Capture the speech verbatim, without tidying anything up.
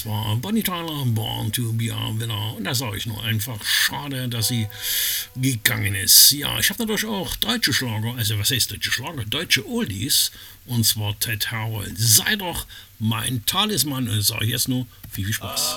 war Bonnie Tyler, Born to be a Winner. Und da sage ich nur einfach, schade, dass sie gegangen ist. Ja, ich habe natürlich auch deutsche Schlager, also was heißt deutsche Schlager? Deutsche Oldies. Und zwar Ted Howell. Sei doch mein Talisman. Und sage ich jetzt nur viel, viel Spaß.